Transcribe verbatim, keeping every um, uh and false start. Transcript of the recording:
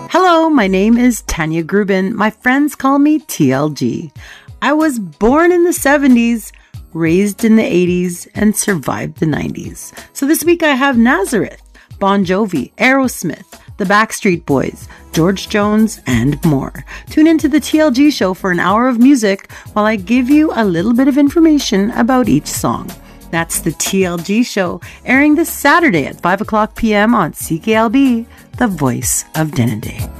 Hello, my name is Tanya Grubin. My friends call me T L G. I was born in the seventies, raised in the eighties, and survived the nineties. So this week I have Nazareth, Bon Jovi, Aerosmith, the Backstreet Boys, George Jones, and more. Tune into the T L G show for an hour of music while I give you a little bit of information about each song. That's the T L G show, airing this Saturday at five o'clock p.m. on C K L B, the voice of Denendeh.